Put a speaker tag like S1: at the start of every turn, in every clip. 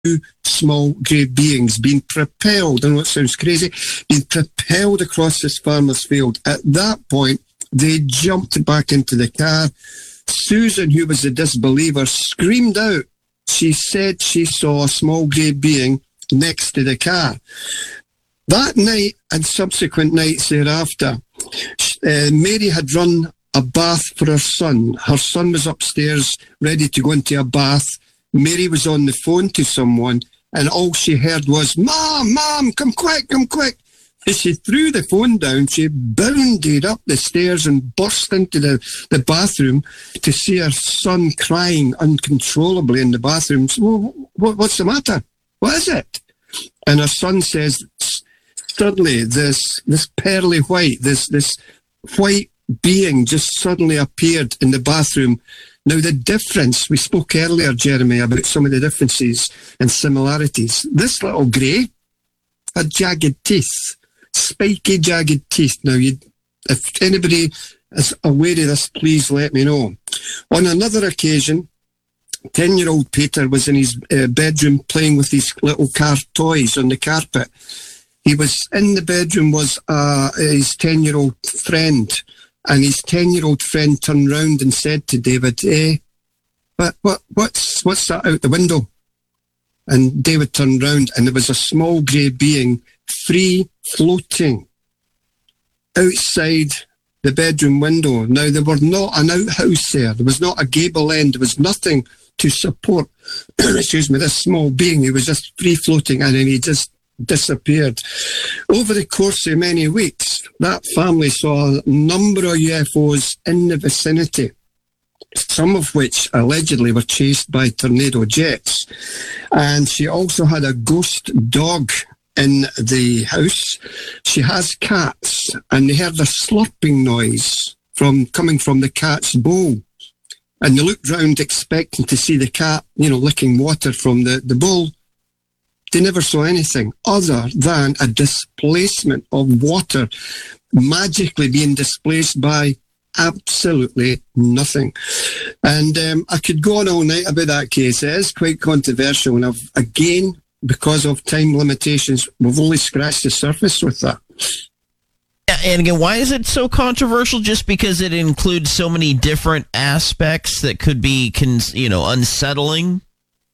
S1: small grey beings being propelled, I know it sounds crazy, being propelled across this farmer's field. At that point, they jumped back into the car. Susan, who was a disbeliever, screamed out. She said she saw a small grey being next to the car. That night and subsequent nights thereafter, Mary had run a bath for her son. Her son was upstairs ready to go into a bath. Mary was on the phone to someone, and all she heard was, Mom, come quick. As she threw the phone down, she bounded up the stairs and burst into the bathroom to see her son crying uncontrollably in the bathroom. So, what's the matter? What is it? And her son says, suddenly this pearly white, this white being just suddenly appeared in the bathroom. Now, the difference, we spoke earlier, Jeremy, about some of the differences and similarities. This little grey had jagged teeth, spiky, jagged teeth. Now, if anybody is aware of this, please let me know. On another occasion, 10-year-old Peter was in his bedroom playing with these little car toys on the carpet. He was in the bedroom, was his 10-year-old friend, and his 10-year-old friend turned round and said to David, what's that out the window? And David turned round, and there was a small grey being free floating outside the bedroom window. Now, there was not an outhouse there. There was not a gable end. There was nothing to support, this small being. He was just free floating, and then he just disappeared. Over the course of many weeks, that family saw a number of UFOs in the vicinity, some of which allegedly were chased by tornado jets. And she also had a ghost dog in the house. She has cats, and they heard a slurping noise coming from the cat's bowl. And they looked round expecting to see the cat, licking water from the bowl. They never saw anything other than a displacement of water magically being displaced by absolutely nothing. And I could go on all night about that case. It is quite controversial, and again, because of time limitations, we've only scratched the surface with that.
S2: And again, why is it so controversial? Just because it includes so many different aspects that could be, unsettling?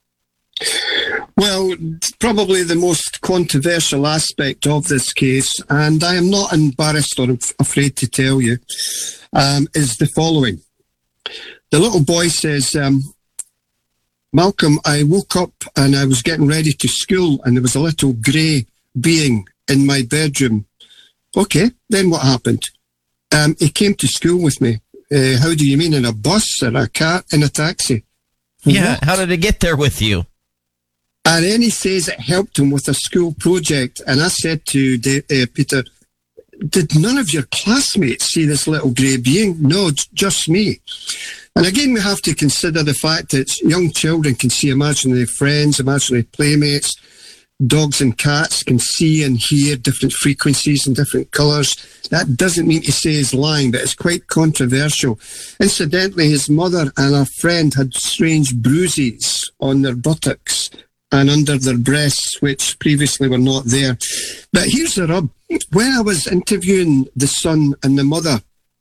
S1: Well, probably the most controversial aspect of this case, and I am not embarrassed or afraid to tell you, is the following. The little boy says, Malcolm, I woke up and I was getting ready to school, and there was a little grey being in my bedroom. Okay, then what happened? He came to school with me. How do you mean, in a bus or a car, in a taxi?
S2: Yeah,
S1: what?
S2: How did it get there with you?
S1: And then he says it helped him with a school project. And I said to Peter, did none of your classmates see this little grey being? No, just me. And again, we have to consider the fact that young children can see imaginary friends, imaginary playmates. Dogs and cats can see and hear different frequencies and different colours. That doesn't mean to say he's lying, but it's quite controversial. Incidentally, his mother and her friend had strange bruises on their buttocks and under their breasts, which previously were not there. But here's the rub. When I was interviewing the son and the mother,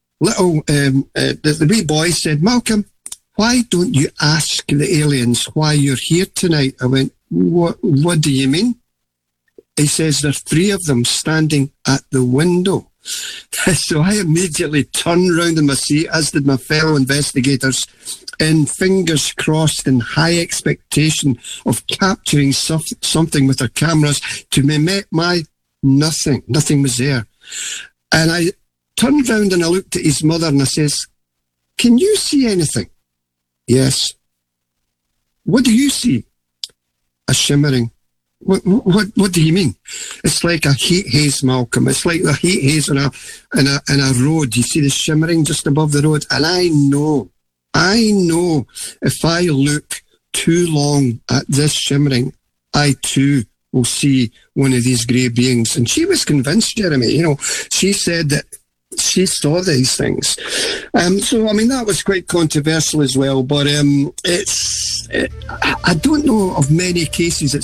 S1: the wee boy said, Malcolm, why don't you ask the aliens why you're here tonight? I went, what do you mean? He says, there's 3 of them standing at the window. So I immediately turned round in my seat, as did my fellow investigators, in fingers crossed and high expectation of capturing something with our cameras. To my nothing was there. And I turned round and I looked at his mother and I says, can you see anything? Yes. What do you see? A shimmering. What do you mean? It's like a heat haze, Malcolm. It's like the heat haze on a road. You see the shimmering just above the road. And I know if I look too long at this shimmering, I too will see one of these grey beings. And she was convinced, Jeremy. She said that she saw these things. So, I mean, that was quite controversial as well. But I don't know of many cases